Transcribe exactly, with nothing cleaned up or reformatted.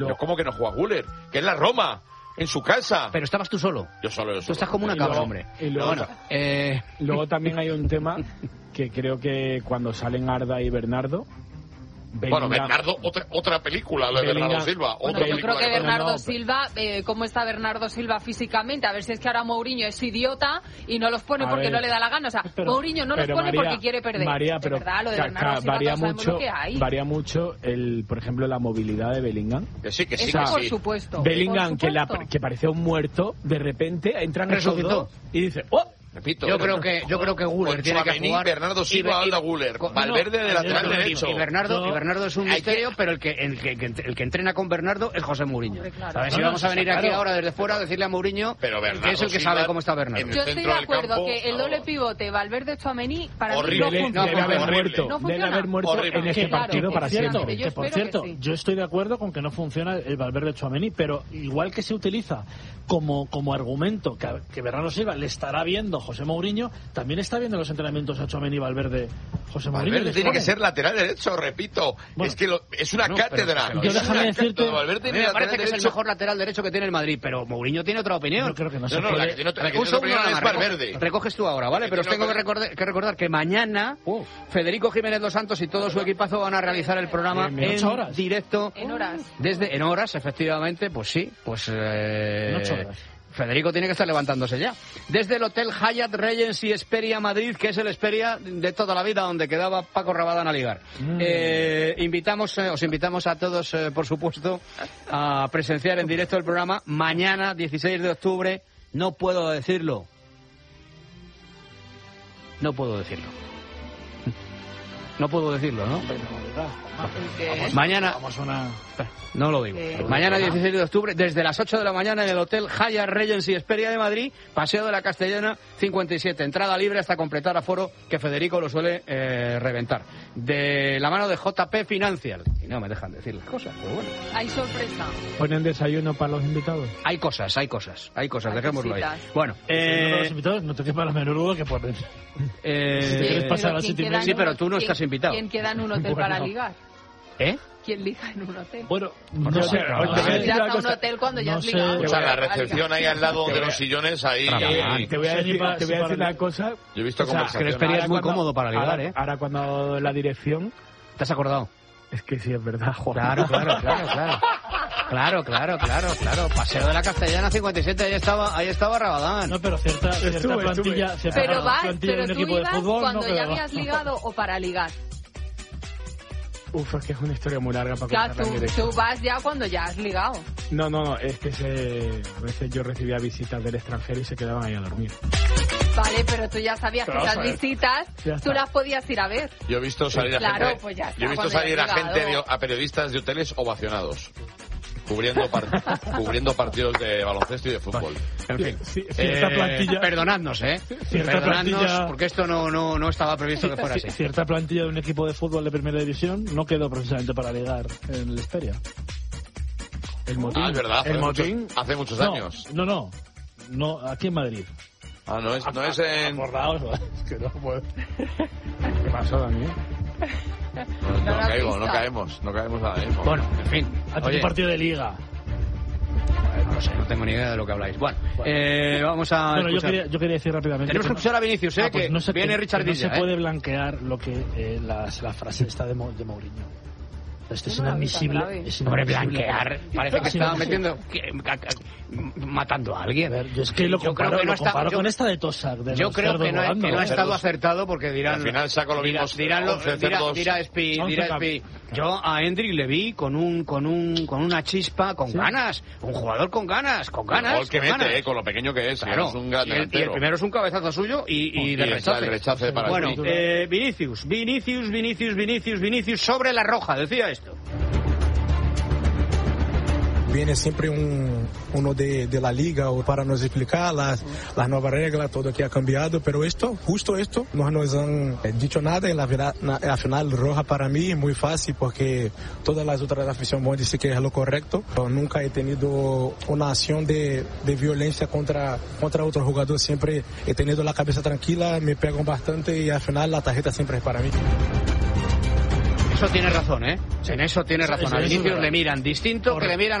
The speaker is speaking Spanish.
Pero ¿cómo que no juega Güler? Que es la Roma, en su casa. Pero estabas tú solo. Yo solo, yo solo. Tú estás como una cabra, luego, hombre. Y luego, bueno, eh... luego también hay un tema que creo que cuando salen Arda y Bernardo... Bellingham, bueno, Bernardo, otra, otra película, la de Bernardo Silva. Bueno, otra yo creo que Bernardo no, no, Silva, eh, ¿cómo está Bernardo Silva físicamente? A ver si es que ahora Mourinho es idiota y no los pone porque ver, no le da la gana. O sea, pero, Mourinho no los pone María, porque quiere perder. María, pero de verdad, lo de Bernardo Silva, varía mucho, mucho, lo que hay. varía mucho, el, por ejemplo, la movilidad de Bellingham. Que sí, que sí, Eso que por sí. supuesto. Bellingham, por que, la, supuesto. que parecía un muerto, de repente entran estos dos y dice, ¡oh! Repito, yo creo que yo creo que Güler tiene que jugar. Bernardo Silva, Alda Güler, Valverde de lateral derecho. Y Bernardo, y Bernardo es un misterio, que... pero el que, el que el que entrena con Bernardo es José Mourinho. Claro. A ver si no, vamos a venir aquí claro. ahora desde fuera a decirle a Mourinho pero que es el que Silva sabe cómo está Bernardo. Yo estoy de acuerdo campo, que el doble pivote Valverde Tchouaméni para horrible, mí no funciona. Debe haber muerto, no debe haber muerto horrible. en este claro, partido para cierto, siempre. que por cierto, que sí. Yo estoy de acuerdo con que no funciona el Valverde Tchouaméni, pero igual que se utiliza como como argumento que, que Bernardo Silva le estará viendo José Mourinho, también está viendo los entrenamientos a Tchouaméni y Valverde José Mourinho. Valverde tiene que ser lateral derecho, repito. Bueno, es que lo, es una no, cátedra. Yo déjame decirte, Valverde me parece que es el mejor lateral derecho que tiene el Madrid, pero Mourinho tiene otra opinión. Yo creo que no, no se no, puede. La que tiene, la que tiene Uso otra opinión una, es Valverde. Recoges tú ahora, ¿vale? Pero os tengo que recordar, que recordar que mañana uh. Federico Jiménez Dos Santos y todo su equipazo van a realizar el programa en, en horas. directo. En horas. Desde, en horas, efectivamente, pues sí, pues... Eh, en ocho horas. Federico tiene que estar levantándose ya. Desde el Hotel Hyatt Regency Esperia Madrid, que es el Esperia de toda la vida donde quedaba Paco Rabadán a ligar. Mm. Eh, invitamos, eh, os invitamos a todos, eh, por supuesto, a presenciar en directo el programa mañana, dieciséis de octubre. No puedo decirlo. No puedo decirlo. No puedo decirlo, ¿no? ¿Qué? Mañana... No lo digo. Eh, Mañana dieciséis de octubre, desde las ocho de la mañana en el Hotel Hyatt Regency Esperia de Madrid, Paseo de la Castellana cincuenta y siete. Entrada libre hasta completar aforo, que Federico lo suele eh, reventar. De la mano de J P Financial. Y no me dejan decir las cosas, pero bueno. Hay sorpresa. ¿Ponen desayuno para los invitados? Hay cosas, hay cosas, hay cosas, hay dejémoslo cositas. ahí. Bueno, eh... los invitados no te quepa la menor duda que ponen. Eh... Si te quieres pasar a las siete y media. Sí, pero tú no estás invitado. ¿Quién queda en un hotel bueno. para ligar? ¿Eh? ¿Quién liga en un hotel? Bueno, no, no sé. No sé. Ya está un hotel cuando ya no has ligado. O sea, la recepción ahí al lado de los sillones, ahí... Eh, te voy a decir, te voy a decir una cosa. Yo he visto o sea, conversaciones. Que el es muy cuando, cómodo para ligar, ahora, ¿eh? Ahora cuando la dirección... ¿Te has acordado? Es que sí, es verdad, Juan. Claro, claro, claro, claro. Claro, claro, claro, claro. Paseo de la Castellana cincuenta y siete, ahí estaba, ahí estaba Rabadán. No, pero cierta, cierta estuve, plantilla... estuve. Cierta Pero vas, plantilla pero de un tú equipo ibas de fútbol, cuando no ya quedaba. habías ligado o para ligar. Uf, es que es una historia muy larga para Claro, contarla en tú, directo. tú vas ya cuando ya has ligado. No, no, no, es que se, a veces yo recibía visitas del extranjero y se quedaban ahí a dormir. Vale, pero tú ya sabías Pero que esas vamos a ver. visitas Ya tú está. las podías ir a ver. Yo he visto salir a Claro, gente... pues ya está, yo he visto cuando salir ya a has gente, llegado. de, a periodistas de hoteles ovacionados. Cubriendo, par- cubriendo partidos de baloncesto y de fútbol. En fin, Sí, cierta eh, plantilla... perdonadnos, ¿eh? Cierta Perdonadnos, plantilla- porque esto no, no, no estaba previsto que fuera así. Cierta plantilla de un equipo de fútbol de primera división no quedó precisamente para ligar en el Esperia. El motín. Ah, es verdad, hace, el muchos, motín. hace muchos No, años. no, no, no, aquí en Madrid. Ah, no es, no es en... Acordaos, es que no puedo. ¿Qué pasó, Dani? No, no, No la caigo, no pista. caemos, no caemos ahora mismo. Bueno, en fin. Antes Oye, un partido de liga. no lo sé, no tengo ni idea de lo que habláis. Bueno, eh, vamos a Bueno, yo escuchar. quería, yo quería decir rápidamente. Tenemos que escuchar a Vinicius, ¿eh? Ah, pues que no se, viene que- Richard que no Villa, se ¿eh? puede blanquear lo que eh, la, la frase esta de, Mo, de Mourinho. Esto es No la vi tan inadmisible. grave. Es Hombre, inadmisible. blanquear. Parece que Sí, estaba sí. metiendo... que- ca- ca- matando a alguien. A ver, yo es que lo Yo creo comparo, que no lo está- comparo yo- con esta de Tosak. De Yo los creo cerdos que no, volando, que no ha ¿eh? estado Cerdos. acertado porque dirán... Al final saco lo dirá- mismo, dirán lo- once dirá, cerdos. dirá Espi, once dirá cap- Espi. Yo a Hendrik le vi con un con un con una chispa, con ¿Sí? ganas. Un jugador con ganas, con El ganas. gol que con mete, ganas. eh, con lo pequeño que es. Claro. Es un gran y, el, y el delantero. primero es un cabezazo suyo y, y Y de el- rechace. el rechace para Bueno, el eh, Vinicius, Vinicius, Vinicius, Vinicius, Vinicius sobre la roja, decía esto. Viene siempre un, uno de, de la liga o para nos explicar las, las nuevas reglas, todo que ha cambiado, pero esto, justo esto, no nos han dicho nada y la, verdad, na, la final roja para mí es muy fácil porque todas las otras aficiones van a decir que es lo correcto. Yo nunca he tenido una acción de, de violencia contra, contra otro jugador, siempre he tenido la cabeza tranquila, me pegan bastante y al final la tarjeta siempre es para mí. eso tiene razón, ¿eh? En eso tiene razón. A Vinicius le miran distinto que le miran